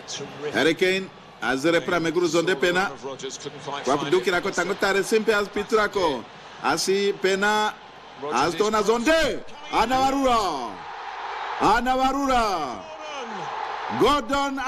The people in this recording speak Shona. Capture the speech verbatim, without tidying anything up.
Harry Kane azirepera meguru zonde pena kwa kudukira ko tango tare simpe az pitrako asi pena aztona zonde anavarura anavarura Gordon